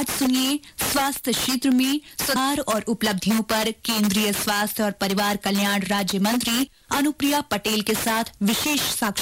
आज सुनिए स्वास्थ्य क्षेत्र में सुधार और उपलब्धियों पर केंद्रीय स्वास्थ्य और परिवार कल्याण राज्य मंत्री अनुप्रिया पटेल के साथ विशेष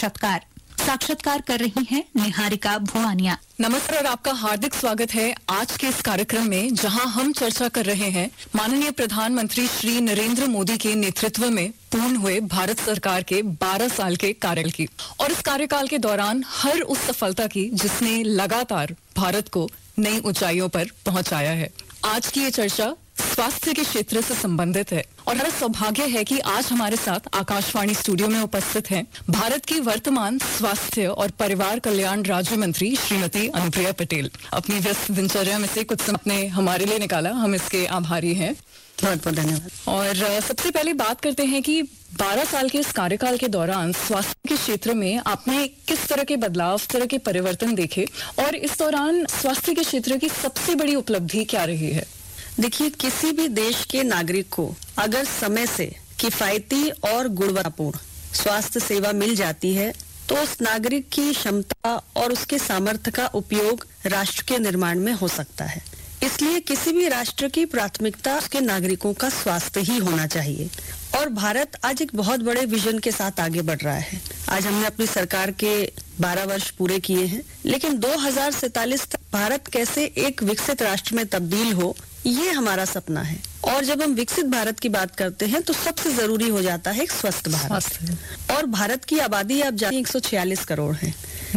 साक्षात्कार कर रही हैं निहारिका भुवानिया। नमस्कार और आपका हार्दिक स्वागत है आज के इस कार्यक्रम में, जहां हम चर्चा कर रहे हैं माननीय प्रधानमंत्री श्री नरेंद्र मोदी के नेतृत्व में पूर्ण हुए भारत सरकार के 12 साल के कार्यकाल की, और इस कार्यकाल के दौरान हर उस सफलता की जिसने लगातार भारत को नई ऊंचाइयों पर पहुंचाया है। आज की ये चर्चा स्वास्थ्य के क्षेत्र से संबंधित है और हमारा सौभाग्य है कि आज हमारे साथ आकाशवाणी स्टूडियो में उपस्थित हैं भारत की वर्तमान स्वास्थ्य और परिवार कल्याण राज्य मंत्री श्रीमती अनुप्रिया पटेल। अपनी व्यस्त दिनचर्या में से कुछ समय हमारे लिए निकाला, हम इसके आभारी हैं। बहुत बहुत धन्यवाद। और सबसे पहले बात करते हैं कि 12 साल के इस कार्यकाल के दौरान स्वास्थ्य के क्षेत्र में आपने किस तरह के बदलाव, किस तरह के परिवर्तन देखे, और इस दौरान स्वास्थ्य के क्षेत्र की सबसे बड़ी उपलब्धि क्या रही है? देखिए, किसी भी देश के नागरिक को अगर समय से किफायती और गुणवत्तापूर्ण स्वास्थ्य सेवा मिल जाती है तो उस नागरिक की क्षमता और उसके सामर्थ्य का उपयोग राष्ट्र के निर्माण में हो सकता है। इसलिए किसी भी राष्ट्र की प्राथमिकता उसके नागरिकों का स्वास्थ्य ही होना चाहिए। और भारत आज एक बहुत बड़े विजन के साथ आगे बढ़ रहा है। आज हमने अपनी सरकार के 12 वर्ष पूरे किए हैं, लेकिन 2047 तक भारत कैसे एक विकसित राष्ट्र में तब्दील हो, ये हमारा सपना है। और जब हम विकसित भारत की बात करते हैं तो सबसे जरूरी हो जाता है एक स्वस्थ भारत। और भारत की आबादी आप जानते हैं 146 करोड़ है।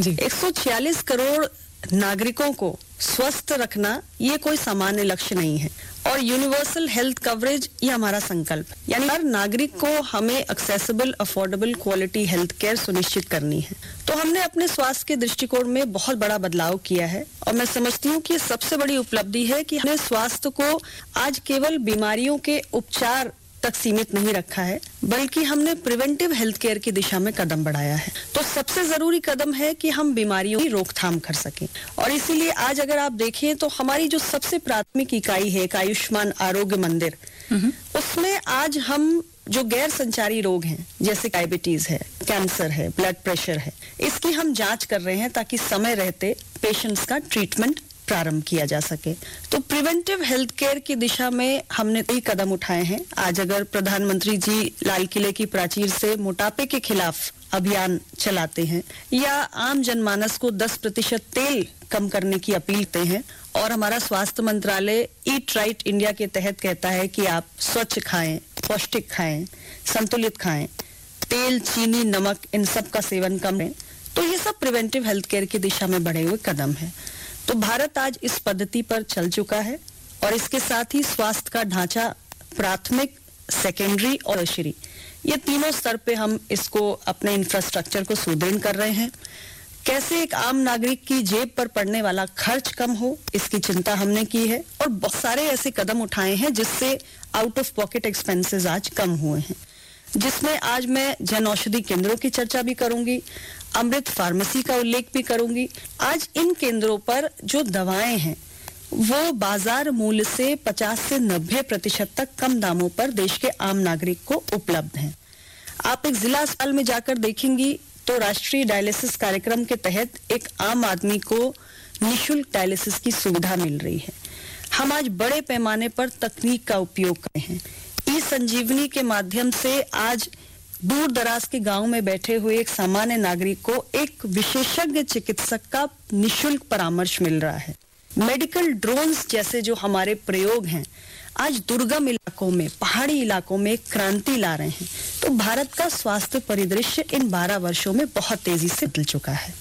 146 करोड़ नागरिकों को स्वस्थ रखना ये कोई सामान्य लक्ष्य नहीं है। और यूनिवर्सल हेल्थ कवरेज ये हमारा संकल्प, यानी हर नागरिक को हमें accessible, affordable, quality health care सुनिश्चित करनी है। तो हमने अपने स्वास्थ्य के दृष्टिकोण में बहुत बड़ा बदलाव किया है और मैं समझती हूँ कि सबसे बड़ी उपलब्धि है कि हमने स्वास्थ्य को आज केवल बीमारियों के उपचार तक सीमित नहीं रखा है, बल्कि हमने प्रिवेंटिव हेल्थ केयर की दिशा में कदम बढ़ाया है। तो सबसे जरूरी कदम है कि हम बीमारियों की रोकथाम कर सकें। और इसीलिए आज अगर आप देखें तो हमारी जो सबसे प्राथमिक इकाई है एक आयुष्मान आरोग्य मंदिर, उसमें आज हम जो गैर संचारी रोग हैं जैसे डायबिटीज है, कैंसर है, ब्लड प्रेशर है, इसकी हम जांच कर रहे हैं ताकि समय रहते पेशेंट्स का ट्रीटमेंट प्रारंभ किया जा सके। तो प्रिवेंटिव हेल्थ केयर की दिशा में हमने कई कदम उठाए हैं। आज अगर प्रधानमंत्री जी लाल किले की प्राचीर से मोटापे के खिलाफ अभियान चलाते हैं या आम जनमानस को 10% तेल कम करने की अपील करते हैं, और हमारा स्वास्थ्य मंत्रालय ईट राइट इंडिया के तहत कहता है कि आप स्वच्छ खाएं, पौष्टिक खाएं, संतुलित खाएं, तेल, चीनी, नमक इन सब का सेवन कम करें, तो ये सब प्रिवेंटिव हेल्थ केयर की दिशा में बढ़े हुए कदम है। तो भारत आज इस पद्धति पर चल चुका है और इसके साथ ही स्वास्थ्य का ढांचा प्राथमिक, सेकेंडरी और टर्शियरी, ये तीनों स्तर पे हम इसको अपने इंफ्रास्ट्रक्चर को सुदृढ़ कर रहे हैं। कैसे एक आम नागरिक की जेब पर पड़ने वाला खर्च कम हो, इसकी चिंता हमने की है और बहुत सारे ऐसे कदम उठाए हैं जिससे आउट ऑफ पॉकेट एक्सपेंसेस आज कम हुए हैं, जिसमें आज मैं जन औषधि केंद्रों की चर्चा भी करूंगी, अमृत फार्मेसी का उल्लेख भी करूंगी। आज इन केंद्रों पर जो दवाएं हैं वो बाजार मूल्य से 50 से 90% तक कम दामों पर देश के आम नागरिक को उपलब्ध हैं। आप एक जिला अस्पताल में जाकर देखेंगी तो राष्ट्रीय डायलिसिस कार्यक्रम के तहत एक आम आदमी को निःशुल्क डायलिसिस की सुविधा मिल रही है। हम आज बड़े पैमाने पर तकनीक का उपयोग कर रहे हैं। ई संजीवनी के माध्यम से आज दूर दराज के गांव में बैठे हुए एक सामान्य नागरिक को एक विशेषज्ञ चिकित्सक का निःशुल्क परामर्श मिल रहा है। मेडिकल ड्रोन्स जैसे जो हमारे प्रयोग हैं आज दुर्गम इलाकों में, पहाड़ी इलाकों में क्रांति ला रहे हैं। तो भारत का स्वास्थ्य परिदृश्य इन 12 वर्षों में बहुत तेजी से बदल चुका है।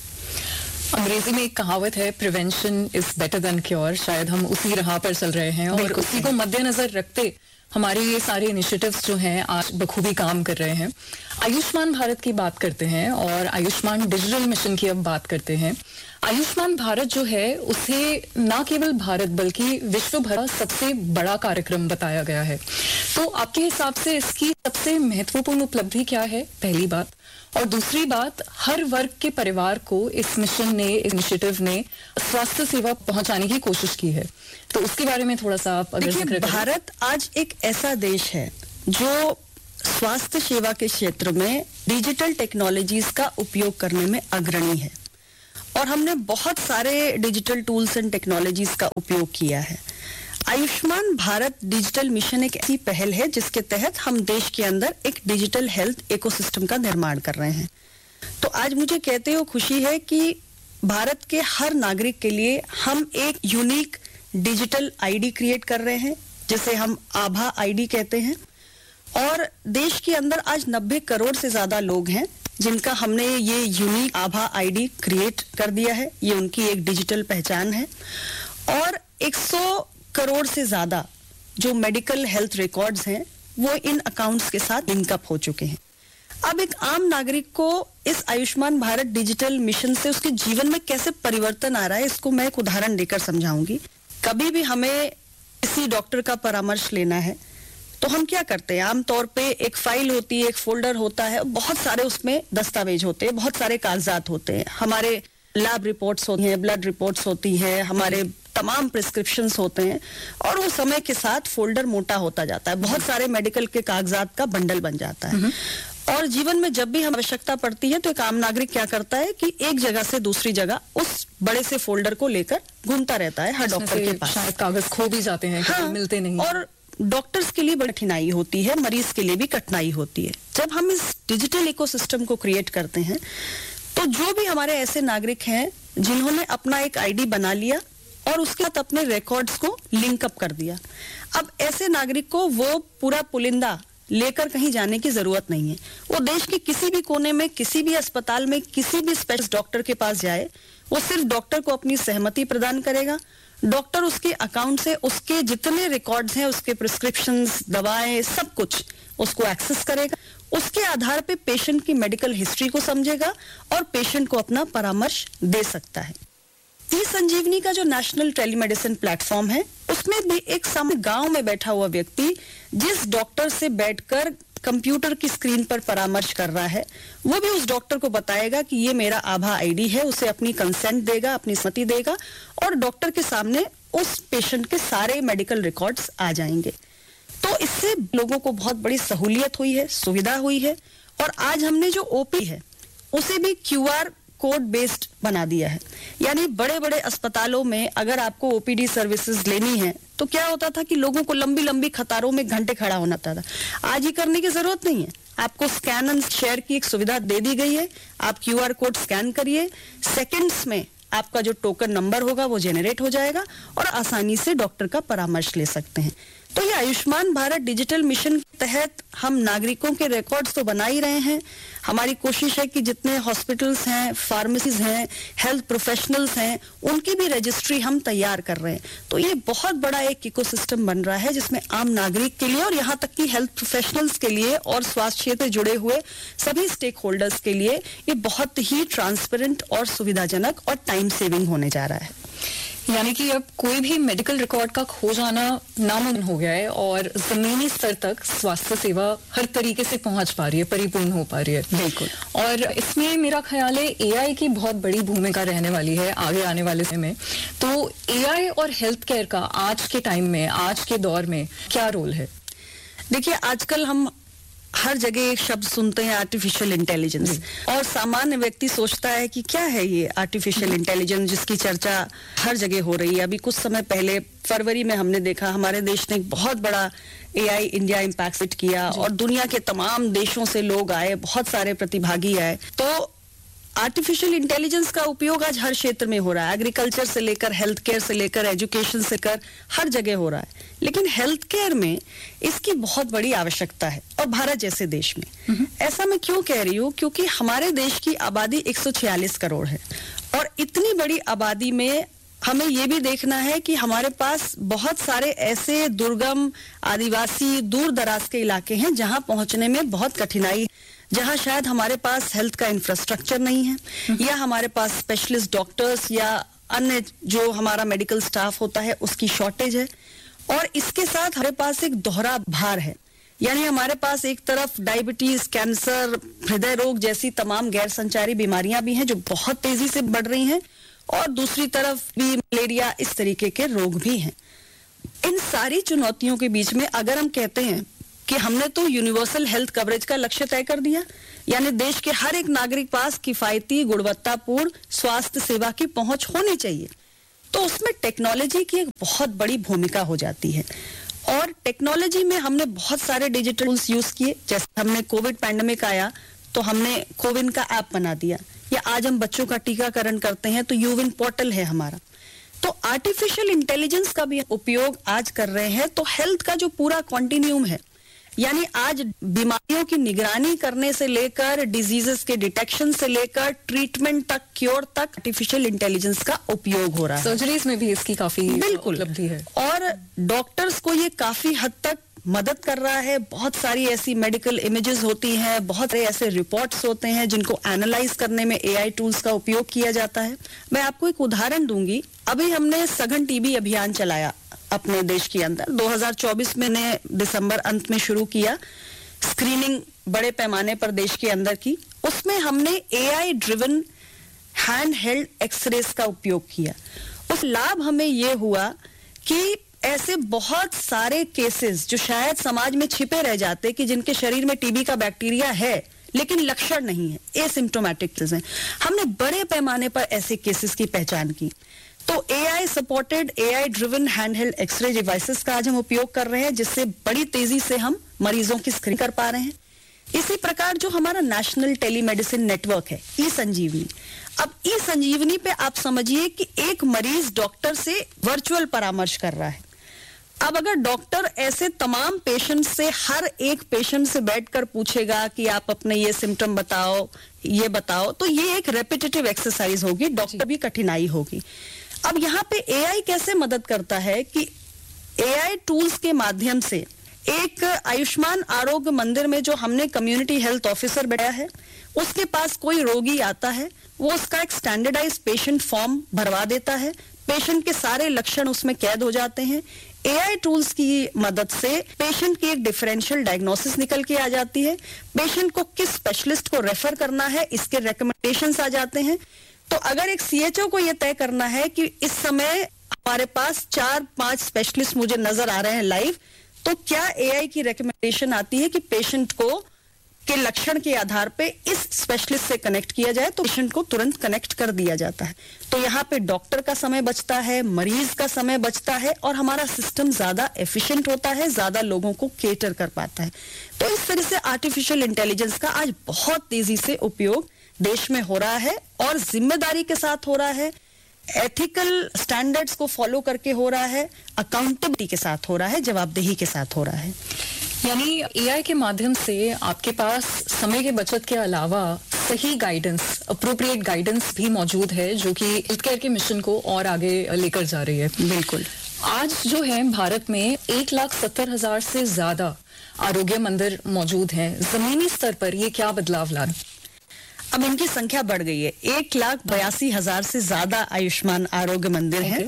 अंग्रेजी में एक कहावत है, prevention is better than cure. शायद हम उसी राह पर चल रहे हैं और उसी को मद्देनजर रखते हमारे ये सारे इनिशिएटिव्स जो हैं आज बखूबी काम कर रहे हैं। आयुष्मान भारत की बात करते हैं और आयुष्मान डिजिटल मिशन की अब बात करते हैं। आयुष्मान भारत जो है उसे ना केवल भारत बल्कि विश्व भर का सबसे बड़ा कार्यक्रम बताया गया है। तो आपके हिसाब से इसकी सबसे महत्वपूर्ण उपलब्धि क्या है, पहली बात? और दूसरी बात, हर वर्ग के परिवार को इस मिशन ने, इस इनिशिएटिव ने स्वास्थ्य सेवा पहुंचाने की कोशिश की है, तो उसके बारे में थोड़ा सा आप अगर जिक्र करें। भारत आज एक ऐसा देश है जो स्वास्थ्य सेवा के क्षेत्र में डिजिटल टेक्नोलॉजीज का उपयोग करने में अग्रणी है और हमने बहुत सारे डिजिटल टूल्स एंड टेक्नोलॉजीज का उपयोग किया है। आयुष्मान भारत डिजिटल मिशन एक ऐसी पहल है जिसके तहत हम देश के अंदर एक डिजिटल हेल्थ इकोसिस्टम का निर्माण कर रहे हैं। तो आज मुझे कहते हुए खुशी है कि भारत के हर नागरिक के लिए हम एक यूनिक डिजिटल आईडी क्रिएट कर रहे हैं, जिसे हम आभा आईडी कहते हैं। और देश के अंदर आज 90 करोड़ से ज्यादा लोग हैं जिनका हमने ये यूनिक आभा आईडी क्रिएट कर दिया है। ये उनकी एक डिजिटल पहचान है। और 100 करोड़ से ज्यादा जो मेडिकल हेल्थ रिकॉर्ड्स हैं वो इन अकाउंट्स के साथ लिंकअप हो चुके हैं। अब एक आम नागरिक को इस आयुष्मान भारत डिजिटल मिशन से उसके जीवन में कैसे परिवर्तन आ रहा है, इसको मैं एक उदाहरण देकर समझाऊंगी। कभी भी हमें किसी डॉक्टर का परामर्श लेना है तो हम क्या करते हैं, आमतौर पे एक फाइल होती है, एक फोल्डर होता है, बहुत सारे उसमें दस्तावेज होते हैं, बहुत सारे कागजात होते हैं, हमारे लैब रिपोर्ट्स होती हैं, ब्लड रिपोर्ट्स होती हैं, हमारे तमाम प्रिस्क्रिप्शंस होते हैं, और वो समय के साथ फोल्डर मोटा होता जाता है, बहुत सारे मेडिकल के कागजात का बंडल बन जाता है। और जीवन में जब भी हम आवश्यकता पड़ती है तो एक आम नागरिक क्या करता है कि एक जगह से दूसरी जगह उस बड़े से फोल्डर को लेकर घूमता रहता है हर डॉक्टर के पास। शायद कागज खो भी जाते हैं, हाँ, मिलते नहीं। और डॉक्टर्स के लिए बड़ी कठिनाई होती है, मरीज के लिए भी कठिनाई होती है। जब हम इस डिजिटल इकोसिस्टम को क्रिएट करते हैं तो जो भी हमारे ऐसे नागरिक हैं जिन्होंने अपना एक आईडी बना लिया और उसके साथ अपने रिकॉर्ड्स को लिंकअप कर दिया, अब ऐसे नागरिक को वो पूरा पुलिंदा लेकर कहीं जाने की जरूरत नहीं है। वो देश के किसी भी कोने में, किसी भी अस्पताल में, किसी भी स्पेशलिस्ट डॉक्टर के पास जाए, वो सिर्फ डॉक्टर को अपनी सहमति प्रदान करेगा। डॉक्टर उसके अकाउंट से उसके जितने रिकॉर्ड्स हैं, उसके प्रिस्क्रिप्शंस, दवाएं, सब कुछ उसको एक्सेस करेगा। उसके आधार पे पेशेंट की मेडिकल हिस्ट्री को समझेगा और पेशेंट को अपना परामर्श दे सकता है। ई-संजीवनी का जो नेशनल टेलीमेडिसिन प्लेटफॉर्म है, उसमें भी एक सामने गांव में बैठा हुआ व्यक्ति जिस डॉक्टर से बैठकर कंप्यूटर की स्क्रीन पर परामर्श कर रहा है, वो भी उस डॉक्टर को बताएगा कि ये मेरा आभा आईडी है, उसे अपनी कंसेंट देगा, अपनी सहमति देगा, और डॉक्टर के सामने उस पेशेंट के सारे मेडिकल रिकॉर्ड्स आ जाएंगे। तो इससे लोगों को बहुत बड़ी सहूलियत हुई है, सुविधा हुई है। और आज हमने जो ओपी है उसे भी क्यूआर कोड बेस्ड बना दिया है। यानी बड़े बड़े अस्पतालों में अगर आपको ओपीडी सर्विसेज लेनी है तो क्या होता था कि लोगों को लंबी लंबी कतारों में घंटे खड़ा होना पड़ता था। आज ये करने की जरूरत नहीं है, आपको स्कैन एंड शेयर की एक सुविधा दे दी गई है। आप क्यूआर कोड स्कैन करिए, सेकंड्स में आपका जो टोकन नंबर होगा वो जेनरेट हो जाएगा और आसानी से डॉक्टर का परामर्श ले सकते हैं। तो ये आयुष्मान भारत डिजिटल मिशन के तहत हम नागरिकों के रिकॉर्ड्स तो बना ही रहे हैं। हमारी कोशिश है कि जितने हॉस्पिटल्स हैं, फार्मेसीज हैं, हेल्थ प्रोफेशनल्स हैं, उनकी भी रजिस्ट्री हम तैयार कर रहे हैं। तो ये बहुत बड़ा एक इकोसिस्टम बन रहा है जिसमें आम नागरिक के लिए और यहाँ तक कि हेल्थ प्रोफेशनल्स के लिए और स्वास्थ्य क्षेत्र से जुड़े हुए सभी स्टेक होल्डर्स के लिए ये बहुत ही ट्रांसपेरेंट और सुविधाजनक और टाइम सेविंग होने जा रहा है। यानी कि अब कोई भी मेडिकल रिकॉर्ड का खो जाना नामुमकिन हो गया है और जमीनी स्तर तक स्वास्थ्य सेवा हर तरीके से पहुंच पा रही है, परिपूर्ण हो पा रही है। बिल्कुल। और इसमें मेरा ख्याल है एआई की बहुत बड़ी भूमिका रहने वाली है आगे आने वाले समय में। तो एआई और हेल्थ केयर का आज के टाइम में, आज के दौर में क्या रोल है? देखिए, आजकल हम हर जगह एक शब्द सुनते हैं आर्टिफिशियल इंटेलिजेंस, और सामान्य व्यक्ति सोचता है कि क्या है ये आर्टिफिशियल इंटेलिजेंस जिसकी चर्चा हर जगह हो रही है। अभी कुछ समय पहले फरवरी में हमने देखा हमारे देश ने एक बहुत बड़ा एआई इंडिया इम्पैक्ट किया और दुनिया के तमाम देशों से लोग आए, बहुत सारे प्रतिभागी आए। तो आर्टिफिशियल इंटेलिजेंस का उपयोग आज हर क्षेत्र में हो रहा है, एग्रीकल्चर से लेकर हेल्थ केयर से लेकर एजुकेशन से लेकर हर जगह हो रहा है। लेकिन हेल्थ केयर में इसकी बहुत बड़ी आवश्यकता है, और भारत जैसे देश में। ऐसा मैं क्यों कह रही हूँ? क्योंकि हमारे देश की आबादी 146 करोड़ है, और इतनी बड़ी आबादी में हमें ये भी देखना है कि हमारे पास बहुत सारे ऐसे दुर्गम, आदिवासी, दूर दराज के इलाके हैं जहां पहुंचने में बहुत कठिनाई, जहां शायद हमारे पास हेल्थ का इंफ्रास्ट्रक्चर नहीं है, या हमारे पास स्पेशलिस्ट डॉक्टर्स या अन्य जो हमारा मेडिकल स्टाफ होता है उसकी शॉर्टेज है। और इसके साथ हमारे पास एक दोहरा भार है, यानी हमारे पास एक तरफ डायबिटीज, कैंसर, हृदय रोग जैसी तमाम गैर संचारी बीमारियां भी हैं जो बहुत तेजी से बढ़ रही हैं, और दूसरी तरफ भी मलेरिया, इस तरीके के रोग भी हैं। इन सारी चुनौतियों के बीच में अगर हम कहते हैं कि हमने तो यूनिवर्सल हेल्थ कवरेज का लक्ष्य तय कर दिया, यानी देश के हर एक नागरिक पास किफायती गुणवत्तापूर्ण स्वास्थ्य सेवा की पहुंच होनी चाहिए। तो उसमें टेक्नोलॉजी की एक बहुत बड़ी भूमिका हो जाती है और टेक्नोलॉजी में हमने बहुत सारे डिजिटल टूल्स यूज किए। जैसे हमने कोविड पैंडेमिक आया तो हमने कोविन का ऐप बना दिया, या आज हम बच्चों का टीकाकरण करते हैं तो यूविन पोर्टल है हमारा। तो आर्टिफिशियल इंटेलिजेंस का भी उपयोग आज कर रहे हैं। तो हेल्थ का जो पूरा कॉन्टिन्यूम है, यानी आज बीमारियों की निगरानी करने से लेकर डिजीजेस के डिटेक्शन से लेकर ट्रीटमेंट तक, क्योर तक आर्टिफिशियल इंटेलिजेंस का उपयोग हो रहा है। सर्जरीज में भी इसकी काफी बिल्कुल उपलब्धि है और डॉक्टर्स को ये काफी हद तक मदद कर रहा है। बहुत सारी ऐसी मेडिकल इमेजेस होती हैं, बहुत सारे ऐसे रिपोर्ट्स होते हैं जिनको एनालाइज करने में एआई टूल्स का उपयोग किया जाता है। मैं आपको एक उदाहरण दूंगी। अभी हमने सघन टीबी अभियान चलाया अपने देश के अंदर। 2024 में ने दिसंबर अंत में शुरू किया स्क्रीनिंग बड़े पैमाने पर देश के अंदर की। उसमें हमने AI driven hand held X-rays का उपयोग किया। उस लाभ हमें यह हुआ कि ऐसे बहुत सारे केसेस जो शायद समाज में छिपे रह जाते, कि जिनके शरीर में टीबी का बैक्टीरिया है लेकिन लक्षण नहीं है, एसिम्प्टोमेटिक हैं, हमने बड़े पैमाने पर ऐसे केसेस की पहचान की। तो AI supported, AI driven handheld x ray devices का आज हम उपयोग कर रहे हैं, जिससे बड़ी तेजी से हम मरीजों की स्क्रीनिंग कर पा रहे हैं। इसी प्रकार जो हमारा नेशनल टेलीमेडिसिन नेटवर्क है, ई संजीवनी। अब ई संजीवनी पे आप समझिए कि एक मरीज डॉक्टर से वर्चुअल परामर्श कर रहा है। अब अगर डॉक्टर ऐसे तमाम पेशेंट से, हर एक पेशेंट से बैठकर पूछेगा कि आप अपने ये सिम्टम बताओ, ये बताओ, तो ये एक रेपिटेटिव एक्सरसाइज होगी, डॉक्टर भी कठिनाई होगी। अब यहाँ पे एआई कैसे मदद करता है कि एआई टूल्स के माध्यम से एक आयुष्मान आरोग्य मंदिर में जो हमने कम्युनिटी हेल्थ ऑफिसर बैठाया है, उसके पास कोई रोगी आता है, वो उसका एक स्टैंडर्डाइज पेशेंट फॉर्म भरवा देता है, पेशेंट के सारे लक्षण उसमें कैद हो जाते हैं। एआई टूल्स की मदद से पेशेंट की एक डिफरेंशियल डायग्नोसिस निकल के आ जाती है, पेशेंट को किस स्पेशलिस्ट को रेफर करना है इसके रिकमेंडेशंस आ जाते हैं। तो अगर एक सीएचओ को यह तय करना है कि इस समय हमारे पास 4-5 स्पेशलिस्ट मुझे नजर आ रहे हैं लाइव, तो क्या एआई की रिकमेंडेशन आती है कि पेशेंट को के लक्षण के आधार पे इस स्पेशलिस्ट से कनेक्ट किया जाए, तो पेशेंट को तुरंत कनेक्ट कर दिया जाता है। तो यहाँ पे डॉक्टर का समय बचता है, मरीज का समय बचता है और हमारा सिस्टम ज्यादा एफिशिएंट होता है, ज्यादा लोगों को केटर कर पाता है। तो इस तरह से आर्टिफिशियल इंटेलिजेंस का आज बहुत तेजी से उपयोग देश में हो रहा है और जिम्मेदारी के साथ हो रहा है, एथिकल स्टैंडर्ड्स को फॉलो करके हो रहा है, अकाउंटेबिलिटी के साथ हो रहा है, जवाबदेही के साथ हो रहा है। यानी एआई के माध्यम से आपके पास समय के बचत के अलावा सही गाइडेंस, अप्रोप्रिएट गाइडेंस भी मौजूद है, जो कि हेल्थ केयर के मिशन को और आगे लेकर जा रही है। बिल्कुल। आज जो है भारत में 1,70,000 से ज्यादा आरोग्य मंदिर मौजूद हैं। जमीनी स्तर पर ये क्या बदलाव ला रहे? अब इनकी संख्या बढ़ गई है, 1,82,000 से ज्यादा आयुष्मान आरोग्य मंदिर हैं।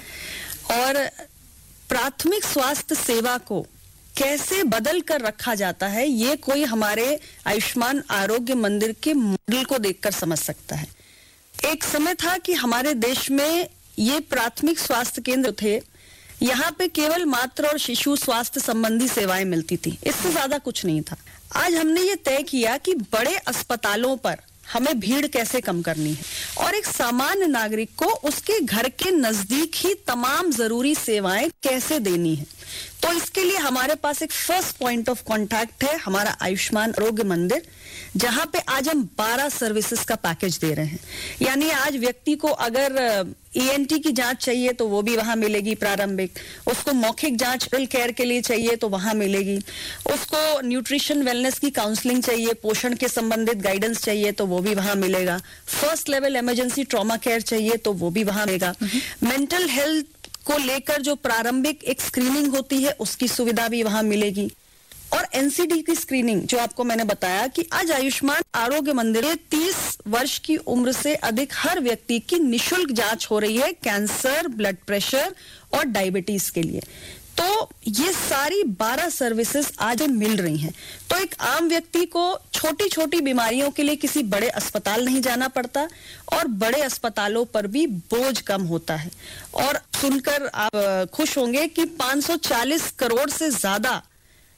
और प्राथमिक स्वास्थ्य सेवा को कैसे बदल कर रखा जाता है, ये कोई हमारे आयुष्मान आरोग्य मंदिर के मॉडल को देखकर समझ सकता है। एक समय था कि हमारे देश में ये प्राथमिक स्वास्थ्य केंद्र थे, यहाँ पे केवल मातृ और शिशु स्वास्थ्य संबंधी सेवाएं मिलती थी, इससे ज्यादा कुछ नहीं था। आज हमने ये तय किया कि बड़े अस्पतालों पर हमें भीड़ कैसे कम करनी है और एक सामान्य नागरिक को उसके घर के नजदीक ही तमाम जरूरी सेवाएं कैसे देनी है। तो इसके लिए हमारे पास एक फर्स्ट पॉइंट ऑफ कांटेक्ट है हमारा आयुष्मान आरोग्य मंदिर, जहां पे आज हम 12 सर्विसेज का पैकेज दे रहे हैं। यानी आज व्यक्ति को अगर ईएनटी की जांच चाहिए तो वो भी वहां मिलेगी प्रारंभिक, उसको मौखिक जांच ओरल केयर के लिए चाहिए तो वहां मिलेगी, उसको न्यूट्रिशन वेलनेस की काउंसलिंग चाहिए, पोषण के संबंधित गाइडेंस चाहिए तो वो भी वहां मिलेगा, first level emergency trauma care चाहिए तो वो भी वहां मिलेगा, मेंटल हेल्थ को लेकर जो प्रारंभिक एक स्क्रीनिंग होती है उसकी सुविधा भी वहां मिलेगी, और एनसीडी की स्क्रीनिंग जो आपको मैंने बताया कि आज आयुष्मान आरोग्य मंदिर में 30 वर्ष की उम्र से अधिक हर व्यक्ति की निशुल्क जांच हो रही है कैंसर, ब्लड प्रेशर और डायबिटीज के लिए। तो ये सारी 12 सर्विसेज आज मिल रही हैं। तो एक आम व्यक्ति को छोटी छोटी बीमारियों के लिए किसी बड़े अस्पताल नहीं जाना पड़ता और बड़े अस्पतालों पर भी बोझ कम होता है। और सुनकर आप खुश होंगे कि 540 करोड़ से ज्यादा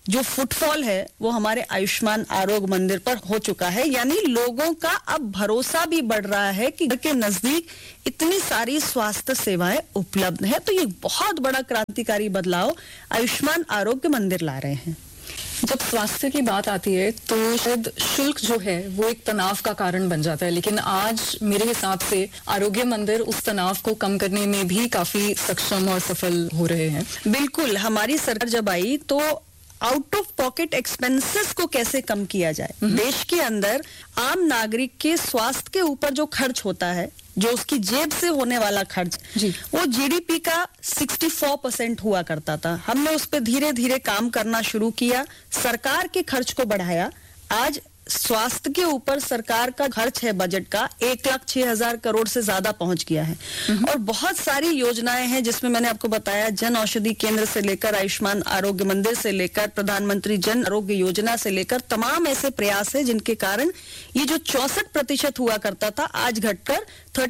जो फुटफॉल है वो हमारे आयुष्मान आरोग्य मंदिर पर हो चुका है। यानी लोगों का अब भरोसा भी बढ़ रहा है कि घर के नजदीक इतनी सारी स्वास्थ्य सेवाएं उपलब्ध है। तो ये बहुत बड़ा क्रांतिकारी बदलाव आयुष्मान आरोग्य मंदिर ला रहे हैं। जब स्वास्थ्य की बात आती है तो शायद शुल्क जो है वो एक तनाव का कारण बन जाता है, लेकिन आज मेरे हिसाब से आरोग्य मंदिर उस तनाव को कम करने में भी काफी सक्षम और सफल हो रहे हैं। बिल्कुल, हमारी सरकार जब आई तो आउट ऑफ पॉकेट एक्सपेंसेस को कैसे कम किया जाए। देश के अंदर आम नागरिक के स्वास्थ्य के ऊपर जो खर्च होता है, जो उसकी जेब से होने वाला खर्च, वो जीडीपी का 64% हुआ करता था। हमने उस पर धीरे धीरे काम करना शुरू किया, सरकार के खर्च को बढ़ाया। आज स्वास्थ्य के ऊपर सरकार का खर्च है बजट का 1,06,000 करोड़ से ज्यादा पहुंच गया है। और बहुत सारी योजनाएं हैं जिसमें मैंने आपको बताया, जन औषधि केंद्र से लेकर आयुष्मान आरोग्य मंदिर से लेकर प्रधानमंत्री जन आरोग्य योजना से लेकर तमाम ऐसे प्रयास है जिनके कारण ये जो 64% हुआ करता था आज घटकर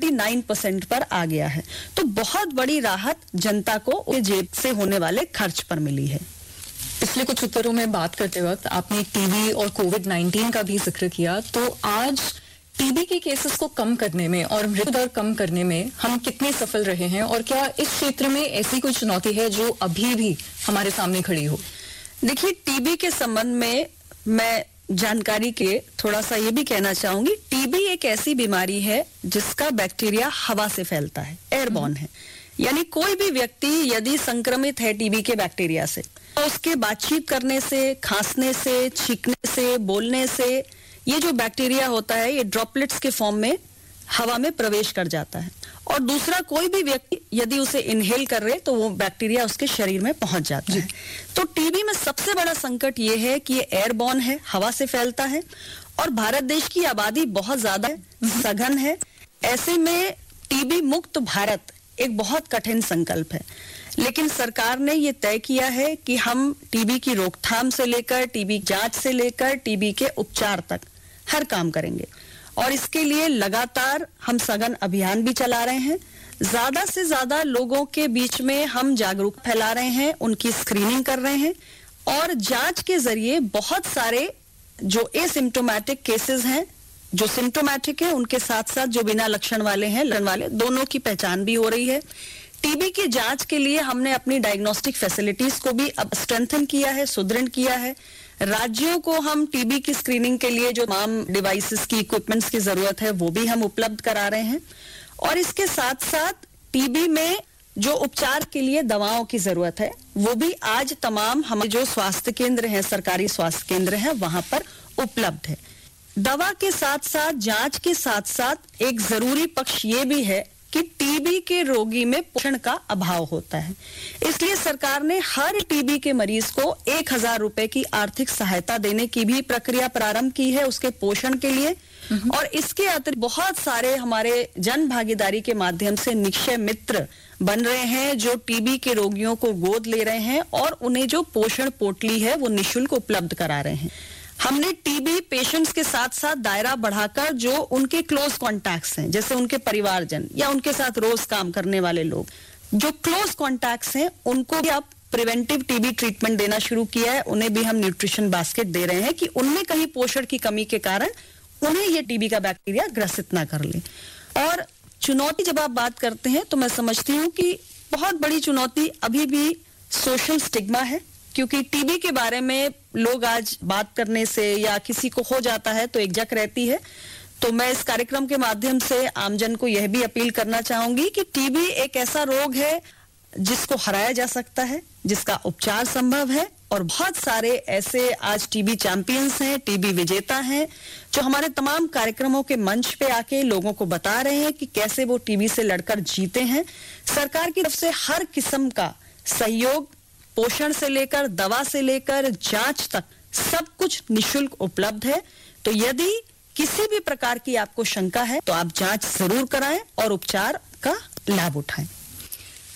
39% पर आ गया है। तो बहुत बड़ी राहत जनता को जेब से होने वाले खर्च पर मिली है। पिछले कुछ उत्तरों में बात करते वक्त आपने टीबी और कोविड-19 का भी जिक्र किया, तो आज टीबी के केसेस को कम करने में और मृत्यु दर कम करने में हम कितने सफल रहे हैं, और क्या इस क्षेत्र में ऐसी कोई चुनौती है जो अभी भी हमारे सामने खड़ी हो? देखिए, टीबी के संबंध में मैं जानकारी के थोड़ा सा ये भी कहना चाहूंगी, टीबी एक ऐसी बीमारी है जिसका बैक्टीरिया हवा से फैलता है, एयरबॉर्न है। यानी कोई भी व्यक्ति यदि संक्रमित है टीबी के बैक्टीरिया से, तो उसके बातचीत करने से, खांसने से, छींकने से, बोलने से ये जो बैक्टीरिया होता है ये ड्रॉपलेट्स के फॉर्म में हवा में प्रवेश कर जाता है। और दूसरा कोई भी व्यक्ति यदि उसे इनहेल कर रहे तो वो बैक्टीरिया उसके शरीर में पहुंच जाता है। तो टीबी में सबसे बड़ा संकट ये है कि ये एयरबॉर्न है, हवा से फैलता है, और भारत देश की आबादी बहुत ज्यादा है, सघन है। ऐसे में टीबी मुक्त भारत एक बहुत कठिन संकल्प है, लेकिन सरकार ने ये तय किया है कि हम टीबी की रोकथाम से लेकर टीबी जांच से लेकर टीबी के उपचार तक हर काम करेंगे। और इसके लिए लगातार हम सघन अभियान भी चला रहे हैं। ज्यादा से ज्यादा लोगों के बीच में हम जागरूकता फैला रहे हैं, उनकी स्क्रीनिंग कर रहे हैं, और जांच के जरिए बहुत सारे जो एसिम्प्टोमेटिक केसेस हैं, जो सिम्प्टोमेटिक है, उनके साथ साथ जो बिना लक्षण वाले हैं, लक्षण वाले, दोनों की पहचान भी हो रही है। टीबी की जांच के लिए हमने अपनी डायग्नोस्टिक फैसिलिटीज को भी अब स्ट्रेंथन किया है, सुदृढ़ किया है। राज्यों को हम टीबी की स्क्रीनिंग के लिए जो तमाम डिवाइसेस की, इक्विपमेंट्स की जरूरत है वो भी हम उपलब्ध करा रहे हैं। और इसके साथ साथ टीबी में जो उपचार के लिए दवाओं की जरूरत है वो भी आज तमाम हमारे जो स्वास्थ्य केंद्र हैं, सरकारी स्वास्थ्य केंद्र हैं, वहां पर उपलब्ध है। दवा के साथ साथ, जांच के साथ साथ एक जरूरी पक्ष ये भी है कि टीबी के रोगी में पोषण का अभाव होता है। इसलिए सरकार ने हर टीबी के मरीज को 1,000 रुपए की आर्थिक सहायता देने की भी प्रक्रिया प्रारंभ की है उसके पोषण के लिए। और इसके अतिरिक्त बहुत सारे हमारे जन भागीदारी के माध्यम से निक्षय मित्र बन रहे हैं जो टीबी के रोगियों को गोद ले रहे हैं और उन्हें जो पोषण पोटली है वो निःशुल्क उपलब्ध करा रहे हैं। हमने टीबी पेशेंट्स के साथ साथ दायरा बढ़ाकर जो उनके क्लोज कॉन्टैक्ट्स हैं, जैसे उनके परिवारजन या उनके साथ रोज काम करने वाले लोग, जो क्लोज कॉन्टैक्ट्स हैं, उनको भी अब प्रिवेंटिव टीबी ट्रीटमेंट देना शुरू किया है। उन्हें भी हम न्यूट्रिशन बास्केट दे रहे हैं कि उनमें कहीं पोषण की कमी के कारण उन्हें ये टीबी का बैक्टीरिया ग्रसित ना कर ले। और चुनौती जब आप बात करते हैं तो मैं समझती हूँ कि बहुत बड़ी चुनौती अभी भी सोशल स्टिग्मा है, क्योंकि टीबी के बारे में लोग आज बात करने से या किसी को हो जाता है तो एक झक रहती है। तो मैं इस कार्यक्रम के माध्यम से आमजन को यह भी अपील करना चाहूंगी कि टीबी एक ऐसा रोग है जिसको हराया जा सकता है, जिसका उपचार संभव है, और बहुत सारे ऐसे आज टीबी चैंपियंस हैं, टीबी विजेता हैं, जो हमारे तमाम कार्यक्रमों के मंच पे आके लोगों को बता रहे हैं कि कैसे वो टीबी से लड़कर जीते हैं। सरकार की तरफ से हर किस्म का सहयोग, पोषण से लेकर दवा से लेकर जांच तक, सब कुछ निःशुल्क उपलब्ध है। तो यदि किसी भी प्रकार की आपको शंका है तो आप जांच जरूर कराएं और उपचार का लाभ उठाएं।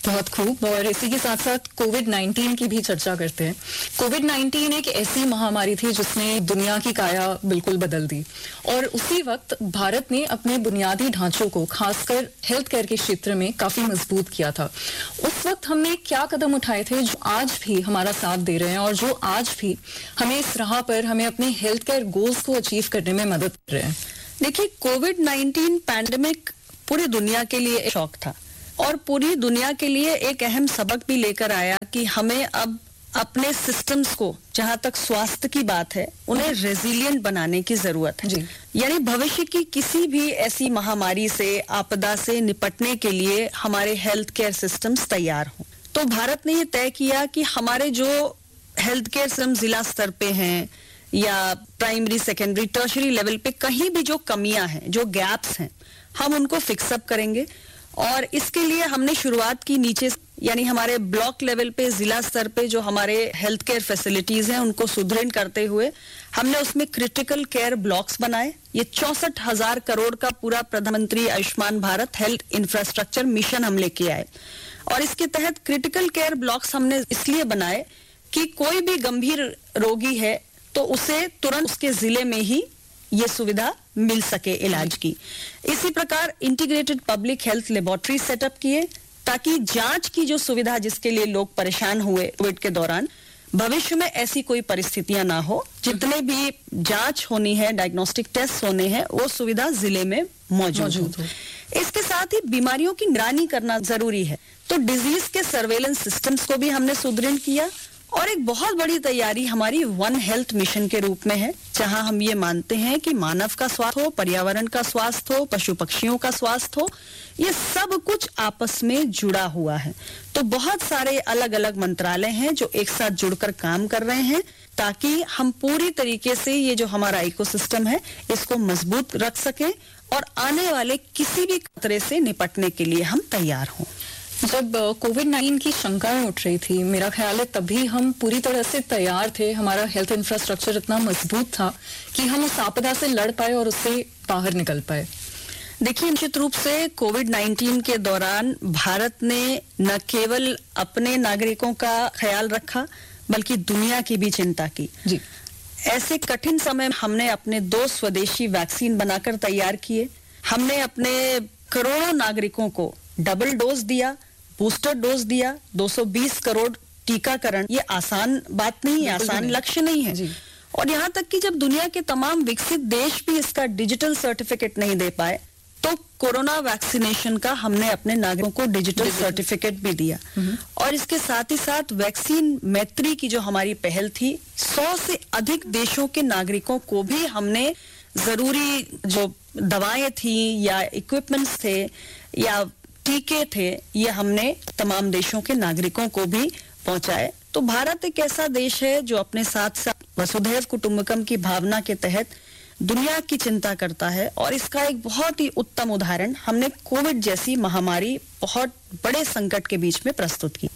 बहुत खूब। और इसी के साथ साथ कोविड-19 की भी चर्चा करते हैं। कोविड-19 एक ऐसी महामारी थी जिसने दुनिया की काया बिल्कुल बदल दी, और उसी वक्त भारत ने अपने बुनियादी ढांचों को खासकर हेल्थ केयर के क्षेत्र में काफी मजबूत किया था। उस वक्त हमने क्या कदम उठाए थे जो आज भी हमारा साथ दे रहे हैं और जो आज भी हमें इस राह पर हमें अपने हेल्थ केयर गोल्स को अचीव करने में मदद कर रहे हैं? देखिए, कोविड-19 पैंडेमिक पूरी दुनिया के लिए एक शॉक था और पूरी दुनिया के लिए एक अहम सबक भी लेकर आया कि हमें अब अपने सिस्टम्स को, जहां तक स्वास्थ्य की बात है, उन्हें रेजिलिएंट बनाने की जरूरत है। यानी भविष्य की किसी भी ऐसी महामारी से, आपदा से निपटने के लिए हमारे हेल्थ केयर सिस्टम्स तैयार हों। तो भारत ने ये तय किया कि हमारे जो हेल्थ केयर सिस्टम जिला स्तर पे हैं या प्राइमरी, सेकेंडरी, टर्शरी लेवल पे कहीं भी जो कमियां हैं, जो गैप्स हैं, हम उनको फिक्सअप करेंगे। और इसके लिए हमने शुरुआत की नीचे, यानी हमारे ब्लॉक लेवल पे, जिला स्तर पे जो हमारे हेल्थ केयर फैसिलिटीज हैं उनको सुदृढ़ करते हुए हमने उसमें क्रिटिकल केयर ब्लॉक्स बनाए। ये 64,000 करोड़ का पूरा प्रधानमंत्री Ayushman Bharat health infrastructure mission हम लेके आए। और इसके तहत क्रिटिकल केयर ब्लॉक्स हमने इसलिए बनाए कि कोई भी गंभीर रोगी है तो उसे तुरंत उसके जिले में ही ये सुविधा मिल सके इलाज की। इसी प्रकार integrated public health laboratory setup किए ताकि जांच की जो सुविधा जिसके लिए लोग परेशान हुए कोविड के दौरान, भविष्य में ऐसी कोई परिस्थितियां ना हो। जितने भी जांच होनी है, डायग्नोस्टिक टेस्ट होने हैं, वो सुविधा जिले में मौजूद हो। इसके साथ ही बीमारियों की निगरानी करना जरूरी है, तो डिजीज के सर्वेलेंस सिस्टम्स को भी हमने सुदृढ़ किया। और एक बहुत बड़ी तैयारी हमारी वन हेल्थ मिशन के रूप में है, जहां हम ये मानते हैं कि मानव का स्वास्थ्य हो, पर्यावरण का स्वास्थ्य हो, पशु पक्षियों का स्वास्थ्य हो, ये सब कुछ आपस में जुड़ा हुआ है। तो बहुत सारे अलग अलग मंत्रालय हैं जो एक साथ जुड़कर काम कर रहे हैं ताकि हम पूरी तरीके से ये जो हमारा इकोसिस्टम है इसको मजबूत रख सकें और आने वाले किसी भी खतरे से निपटने के लिए हम तैयार हों। जब कोविड-19 की शंकाएं उठ रही थी, मेरा ख्याल है तभी हम पूरी तरह से तैयार थे। हमारा हेल्थ इंफ्रास्ट्रक्चर इतना मजबूत था कि हम उस आपदा से लड़ पाए और उससे बाहर निकल पाए। देखिए, निश्चित रूप से कोविड-19 के दौरान भारत ने न केवल अपने नागरिकों का ख्याल रखा बल्कि दुनिया की भी चिंता की। जी। ऐसे कठिन समय में हमने अपने 2 स्वदेशी वैक्सीन बनाकर तैयार किए। हमने अपने करोड़ों नागरिकों को डबल डोज दिया, बूस्टर डोज दिया, 220 करोड़ टीकाकरण। ये आसान बात नहीं है, आसान लक्ष्य नहीं है। और यहाँ तक कि जब दुनिया के तमाम विकसित देश भी इसका डिजिटल सर्टिफिकेट नहीं दे पाए, तो कोरोना वैक्सीनेशन का हमने अपने नागरिकों को डिजिटल सर्टिफिकेट भी दिया। और इसके साथ ही साथ वैक्सीन मैत्री की जो हमारी पहल थी, 100 से अधिक देशों के नागरिकों को भी हमने जरूरी जो दवाएं थी या इक्विपमेंट्स थे या टीके थे, ये हमने तमाम देशों के नागरिकों को भी पहुंचाए। तो भारत एक ऐसा देश है जो अपने साथ साथ वसुधैव कुटुंबकम की भावना के तहत दुनिया की चिंता करता है। और इसका एक बहुत ही उत्तम उदाहरण हमने कोविड जैसी महामारी बहुत बड़े संकट के बीच में प्रस्तुत की।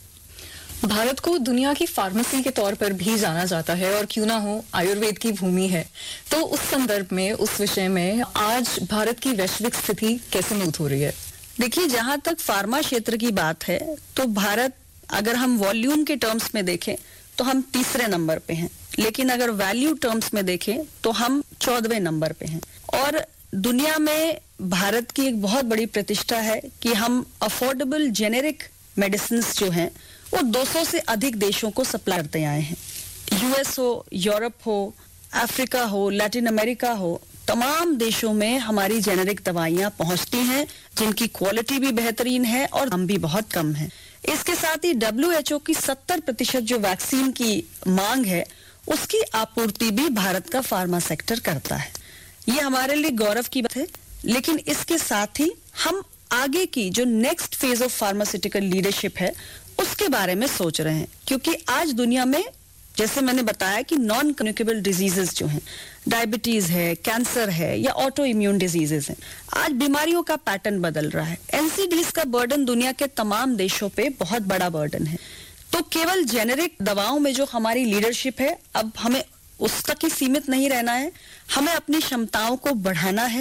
भारत को दुनिया की फार्मेसी के तौर पर भी जाना जाता है और क्यों ना हो, आयुर्वेद की भूमि है। तो उस संदर्भ में, उस विषय में आज भारत की वैश्विक स्थिति कैसे मजबूत हो रही है? देखिए, जहां तक फार्मा क्षेत्र की बात है तो भारत, अगर हम वॉल्यूम के टर्म्स में देखें तो हम 3रे नंबर पे हैं, लेकिन अगर वैल्यू टर्म्स में देखें तो हम 14वें नंबर पे हैं। और दुनिया में भारत की एक बहुत बड़ी प्रतिष्ठा है कि हम अफोर्डेबल जेनेरिक मेडिसिन जो हैं वो 200 से अधिक देशों को सप्लाई करते आए हैं। यूएस हो, यूरोप हो, अफ्रीका हो, लैटिन अमेरिका हो, तमाम देशों में हमारी जेनेरिक दवाइयां पहुंचती हैं जिनकी क्वालिटी भी बेहतरीन है और दाम भी बहुत कम है। इसके साथ ही WHO की 70% जो वैक्सीन की मांग है उसकी आपूर्ति भी भारत का फार्मा सेक्टर करता है। ये हमारे लिए गौरव की बात है। लेकिन इसके साथ ही हम आगे की जो next phase of pharmaceutical leadership है उसके बारे में सोच रहे हैं, क्योंकि आज दुनिया में, जैसे मैंने बताया कि नॉन कम्युनिकेबल डिजीजेस जो हैं, डायबिटीज है, कैंसर है या ऑटो इम्यून डिजीजेस हैं, आज बीमारियों का पैटर्न बदल रहा है। एनसीडीज का बर्डन दुनिया के तमाम देशों पे बहुत बड़ा बर्डन है। तो केवल जेनेरिक दवाओं में जो हमारी लीडरशिप है, अब हमें उस तक ही सीमित नहीं रहना है, हमें अपनी क्षमताओं को बढ़ाना है।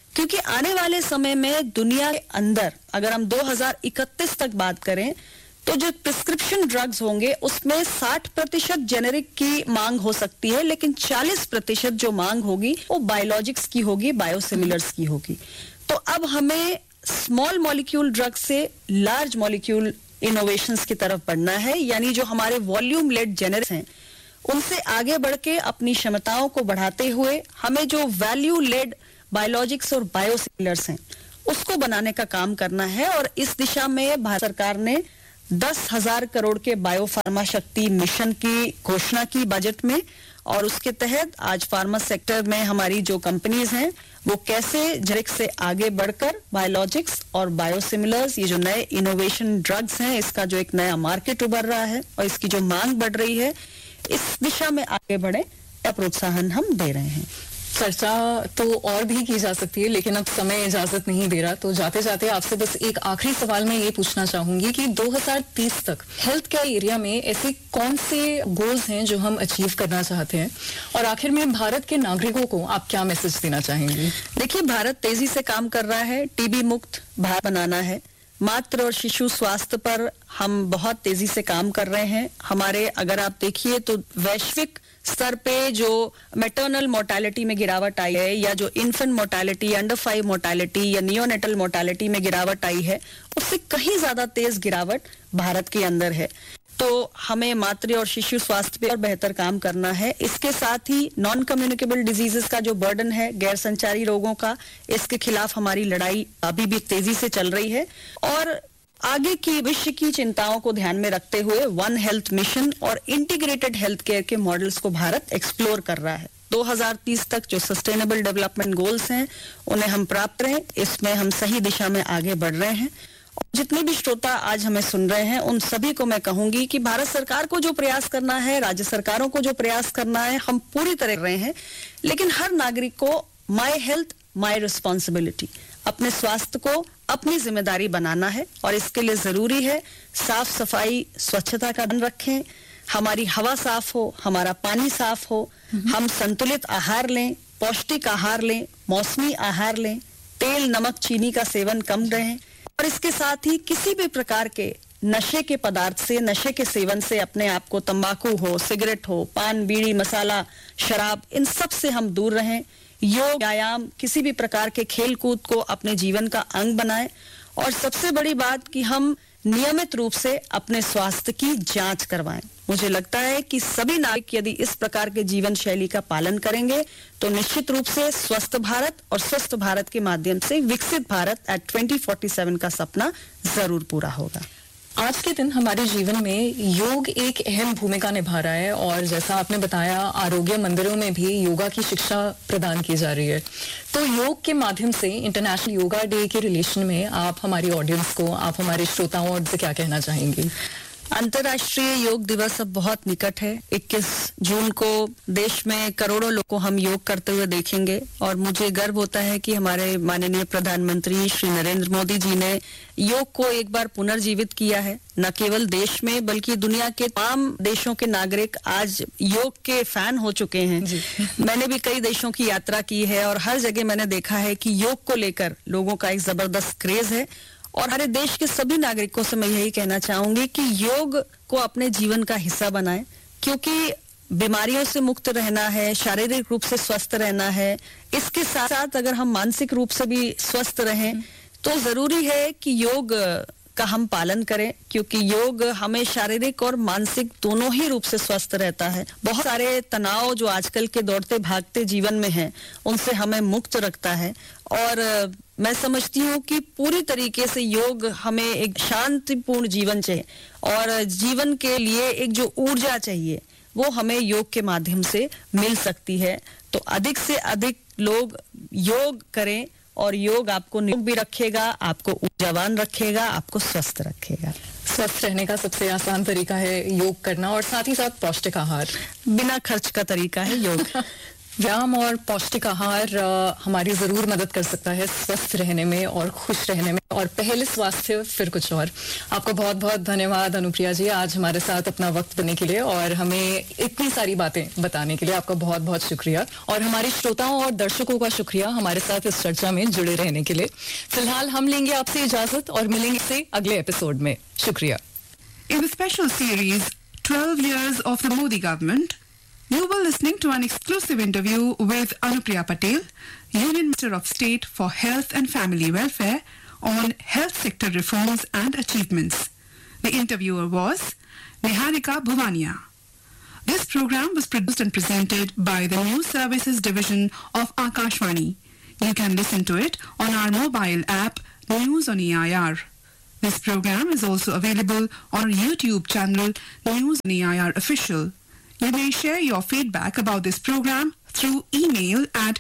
क्योंकि आने वाले समय में दुनिया के अंदर अगर हम 2031 तक बात करें तो जो प्रिस्क्रिप्शन ड्रग्स होंगे उसमें 60% जेनेरिक की मांग हो सकती है, लेकिन 40% जो मांग होगी वो बायोलॉजिक्स की होगी, बायोसिमिलर्स की होगी। तो अब हमें स्मॉल मॉलिक्यूल ड्रग से लार्ज मॉलिक्यूल इनोवेशंस की तरफ बढ़ना है, यानी जो हमारे वॉल्यूम लेड जेनेरिक्स हैं उनसे आगे बढ़ के अपनी क्षमताओं को बढ़ाते हुए हमें जो वैल्यू लेड बायोलॉजिक्स और बायोसिमिलर्स हैं उसको बनाने का काम करना है। और इस दिशा में भारत सरकार ने 10,000 करोड़ के बायोफार्मा शक्ति मिशन की घोषणा की बजट में, और उसके तहत आज फार्मा सेक्टर में हमारी जो कंपनीज हैं वो कैसे जेनेरिक से आगे बढ़कर बायोलॉजिक्स और बायोसिमिलर्स, ये जो नए इनोवेशन ड्रग्स हैं, इसका जो एक नया मार्केट उभर रहा है और इसकी जो मांग बढ़ रही है, इस दिशा में आगे बढ़े या प्रोत्साहन हम दे रहे हैं। चर्चा तो और भी की जा सकती है, लेकिन अब समय इजाजत नहीं दे रहा, तो जाते जाते आपसे बस एक आखिरी सवाल मैं ये पूछना चाहूंगी कि 2030 तक हेल्थ केयर एरिया में ऐसे कौन से गोल्स हैं जो हम अचीव करना चाहते हैं, और आखिर में भारत के नागरिकों को आप क्या मैसेज देना चाहेंगे? देखिए, भारत तेजी से काम कर रहा है, टीबी मुक्त भारत बनाना है। मातृ और शिशु स्वास्थ्य पर हम बहुत तेजी से काम कर रहे हैं। हमारे अगर आप देखिए तो वैश्विक स्तर पे जो मैटरनल मोर्टेलिटी में गिरावट आई है, या जो इन्फेंट मोर्टेलिटी, अंडर 5 मोर्टेलिटी या नियोनेटल मोर्टेलिटी में गिरावट आई है, उससे कहीं ज्यादा तेज गिरावट भारत के अंदर है। तो हमें मातृ और शिशु स्वास्थ्य पे और बेहतर काम करना है। इसके साथ ही नॉन कम्युनिकेबल डिजीजेस का जो बर्डन है, गैर संचारी रोगों का, इसके खिलाफ हमारी लड़ाई अभी भी तेजी से चल रही है। और आगे की भविष्य की चिंताओं को ध्यान में रखते हुए वन हेल्थ मिशन और इंटीग्रेटेड हेल्थ केयर के मॉडल्स को भारत एक्सप्लोर कर रहा है। 2030 तक जो सस्टेनेबल डेवलपमेंट गोल्स हैं उन्हें हम प्राप्त करें, इसमें हम सही दिशा में आगे बढ़ रहे हैं। और जितने भी श्रोता आज हमें सुन रहे हैं उन सभी को मैं कहूंगी कि भारत सरकार को जो प्रयास करना है, राज्य सरकारों को जो प्रयास करना है, हम पूरी तरह कर रहे हैं, लेकिन हर नागरिक को माय हेल्थ माय रिस्पॉन्सिबिलिटी, अपने स्वास्थ्य को अपनी जिम्मेदारी बनाना है। और इसके लिए जरूरी है साफ सफाई, स्वच्छता का ध्यान रखें, हमारी हवा साफ हो, हमारा पानी साफ हो, हम संतुलित आहार लें, पौष्टिक आहार लें, मौसमी आहार लें, तेल नमक चीनी का सेवन कम रहे, और इसके साथ ही किसी भी प्रकार के नशे के पदार्थ से, नशे के सेवन से अपने आप को, तंबाकू हो, सिगरेट हो, पान, बीड़ी, मसाला, शराब, इन सब से हम दूर रहें। योग, व्यायाम, किसी भी प्रकार के खेल कूद को अपने जीवन का अंग बनाएं। और सबसे बड़ी बात कि हम नियमित रूप से अपने स्वास्थ्य की जांच करवाएं। मुझे लगता है कि सभी नागरिक यदि इस प्रकार के जीवन शैली का पालन करेंगे तो निश्चित रूप से स्वस्थ भारत और स्वस्थ भारत के माध्यम से विकसित भारत एट 2047 का सपना जरूर पूरा होगा। आज के दिन हमारे जीवन में योग एक अहम भूमिका निभा रहा है, और जैसा आपने बताया आरोग्य मंदिरों में भी योगा की शिक्षा प्रदान की जा रही है। तो योग के माध्यम से इंटरनेशनल योगा डे के रिलेशन में आप हमारी ऑडियंस को, आप हमारे श्रोताओं से क्या कहना चाहेंगे? अंतर्राष्ट्रीय योग दिवस अब बहुत निकट है। 21 जून को देश में करोड़ों लोग को हम योग करते हुए देखेंगे, और मुझे गर्व होता है कि हमारे माननीय प्रधानमंत्री श्री नरेंद्र मोदी जी ने योग को एक बार पुनर्जीवित किया है। न केवल देश में बल्कि दुनिया के तमाम देशों के नागरिक आज योग के फैन हो चुके हैं। मैंने भी कई देशों की यात्रा की है और हर जगह मैंने देखा है कि योग को लेकर लोगों का एक जबरदस्त क्रेज है। और हमारे देश के सभी नागरिकों से मैं यही कहना चाहूंगी कि योग को अपने जीवन का हिस्सा बनाएं, क्योंकि बीमारियों से मुक्त रहना है, शारीरिक रूप से स्वस्थ रहना है, इसके साथ साथ अगर हम मानसिक रूप से भी स्वस्थ रहें तो जरूरी है कि योग का हम पालन करें, क्योंकि योग हमें शारीरिक और मानसिक दोनों ही रूप से स्वस्थ रहता है। बहुत सारे तनाव जो आजकल के दौड़ते भागते जीवन में हैं, उनसे हमें मुक्त रखता है। और मैं समझती हूँ कि पूरी तरीके से योग हमें एक शांतिपूर्ण जीवन चाहिए, और जीवन के लिए एक जो ऊर्जा चाहिए वो हमें योग के माध्यम से मिल सकती है। तो अधिक से अधिक लोग योग करें, और योग आपको निरोग भी रखेगा, आपको ऊर्जावान रखेगा, आपको स्वस्थ रखेगा। स्वस्थ रहने का सबसे आसान तरीका है योग करना, और साथ ही साथ पौष्टिक आहार बिना खर्च का तरीका है योग। व्यायाम और पौष्टिक आहार हमारी जरूर मदद कर सकता है स्वस्थ रहने में और खुश रहने में, और पहले स्वास्थ्य फिर कुछ और। आपको बहुत बहुत धन्यवाद अनुप्रिया जी, आज हमारे साथ अपना वक्त देने के लिए और हमें इतनी सारी बातें बताने के लिए आपका बहुत बहुत शुक्रिया, और हमारे श्रोताओं और दर्शकों का शुक्रिया हमारे साथ इस चर्चा में जुड़े रहने के लिए। फिलहाल हम लेंगे आपसे इजाजत और मिलेंगे इससे अगले एपिसोड में। शुक्रिया। In the special series 12 Years of the Modi Government, you were listening to an exclusive interview with Anupriya Patel, Union Minister of State for Health and Family Welfare, on health sector reforms and achievements. The interviewer was Niharika Bhuvania. This program was produced and presented by the News Services Division of Akashvani. You can listen to it on our mobile app, News on EIR. This program is also available on our YouTube channel, News on EIR Official. You may share your feedback about this program through email at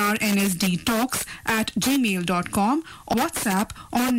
airnsdtalks@gmail.com or WhatsApp on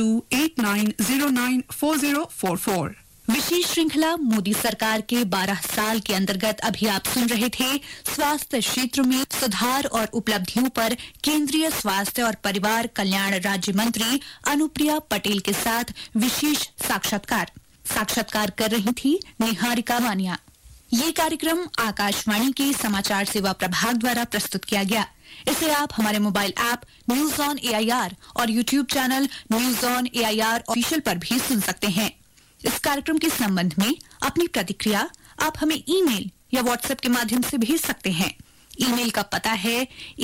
9289094044. विशेष श्रृंखला मोदी सरकार के 12 साल के अंतर्गत अभी आप सुन रहे थे स्वास्थ्य क्षेत्र में सुधार और उपलब्धियों पर केंद्रीय स्वास्थ्य और परिवार कल्याण राज्य मंत्री अनुप्रिया पटेल के साथ विशेष साक्षात्कार कर रही थी निहारिका वानिया। ये कार्यक्रम आकाशवाणी के समाचार सेवा प्रभाग द्वारा प्रस्तुत किया गया। इसे आप हमारे mobile app news on AIR और YouTube channel news on AIR official पर भी सुन सकते हैं। इस कार्यक्रम के संबंध में अपनी प्रतिक्रिया आप हमें ईमेल या व्हाट्सएप के माध्यम से भेज सकते हैं। ईमेल का पता है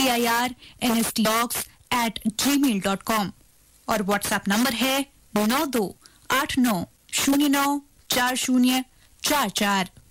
airnsdtalks@gmail.com और व्हाट्सएप नंबर है 9289094044।